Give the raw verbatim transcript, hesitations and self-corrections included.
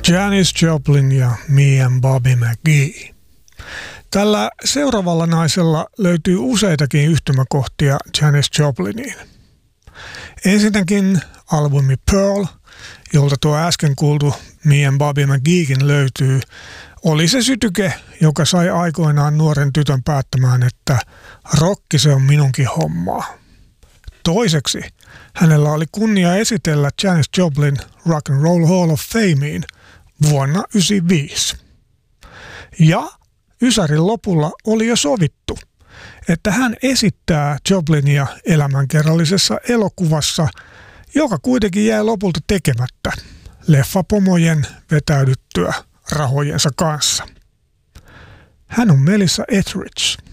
Janis Joplin ja Me and Bobby McGee. Tällä seuraavalla naisella löytyy useitakin yhtymäkohtia Janis Jopliniin. Ensinnäkin albumi Pearl, jolta tuo äsken kuultu Me and Bobby McGeekin löytyy, oli se sytyke, joka sai aikoinaan nuoren tytön päättämään, että rokki se on minunkin hommaa. Toiseksi hänellä oli kunnia esitellä Janis Joplin Rock and Roll Hall of Fameen vuonna yhdeksänkymmentäviisi. Ja ysärin lopulla oli jo sovittu, että hän esittää Joplinia elämänkerrallisessa elokuvassa, joka kuitenkin jäi lopulta tekemättä leffapomojen vetäydyttyä rahojensa kanssa. Hän on Melissa Etheridge.